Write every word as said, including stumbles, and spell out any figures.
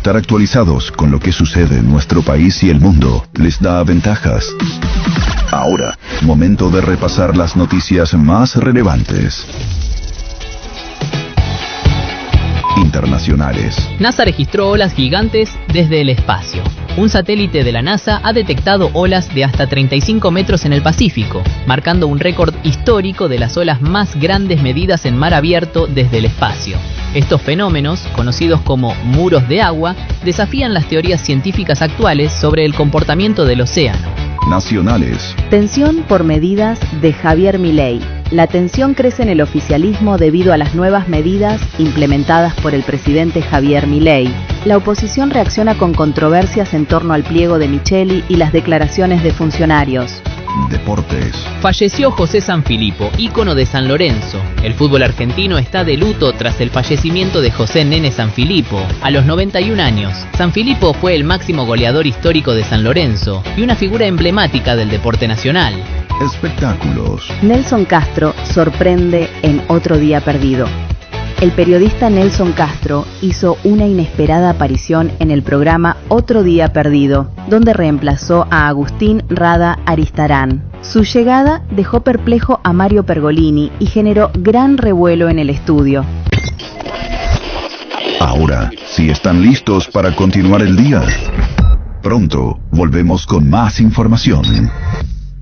Estar actualizados con lo que sucede en nuestro país y el mundo les da ventajas. Ahora, momento de repasar las noticias más relevantes. Internacionales. NASA registró olas gigantes desde el espacio. Un satélite de la NASA ha detectado olas de hasta treinta y cinco metros en el Pacífico, marcando un récord histórico de las olas más grandes medidas en mar abierto desde el espacio. Estos fenómenos, conocidos como muros de agua, desafían las teorías científicas actuales sobre el comportamiento del océano. Nacionales. Tensión por medidas de Javier Milei. La tensión crece en el oficialismo debido a las nuevas medidas implementadas por el presidente Javier Milei. La oposición reacciona con controversias en torno al pliego de Micheli y las declaraciones de funcionarios. Deportes. Falleció José Sanfilippo, ícono de San Lorenzo. El fútbol argentino está de luto tras el fallecimiento de José Nene Sanfilippo. A los noventa y un años, Sanfilippo fue el máximo goleador histórico de San Lorenzo y una figura emblemática del deporte nacional. Espectáculos. Nelson Castro sorprende en Otro Día Perdido. El periodista Nelson Castro hizo una inesperada aparición en el programa Otro Día Perdido, donde reemplazó a Agustín Rada Aristarán. Su llegada dejó perplejo a Mario Pergolini y generó gran revuelo en el estudio. Ahora, si están listos para continuar el día, pronto volvemos con más información.